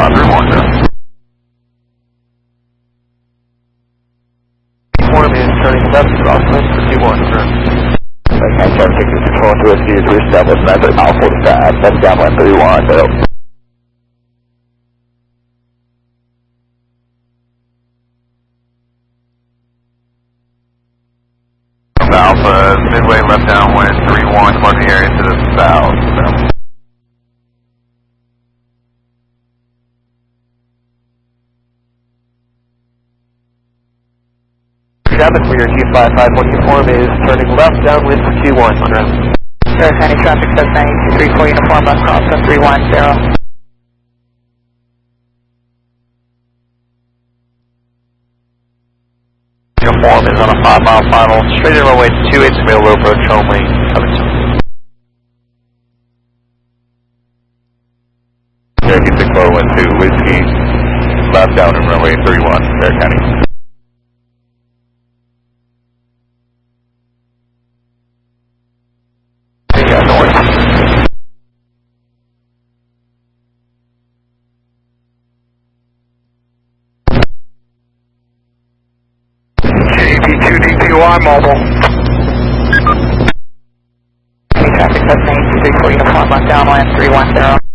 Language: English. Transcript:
531. Form is turning left, crosswind for 21, sir. Okay, traffic is control to us, to establish method, mile 45, that's downwind 31, so. Alpha, midway left downwind 31, departing area to the south. So. Traffic for your G55 uniform is turning left downwind for Q1, ground. Sir, County traffic says 9234 uniform, bus crossing 310. Uniform is on a 5-mile final, straight in runway 28 to Middle Approach only, coming soon. Cherokee 6412, Whiskey, left down in runway 31, Fair County. JP2DPY mobile. County traffic says 9234 uniform, bus downwind 310.